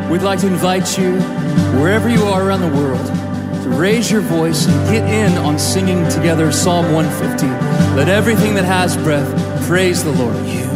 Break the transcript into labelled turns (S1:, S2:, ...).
S1: we'd like to invite you, wherever you are around the world, to raise your voice and get in on singing together Psalm 150. Let everything that has breath praise the Lord.